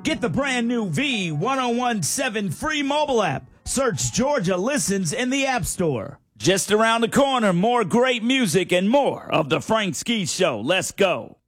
Get the brand new V1017 free mobile app. Search Georgia Listens in the App Store. Just around the corner, more great music and more of The Frank Ski Show. Let's go.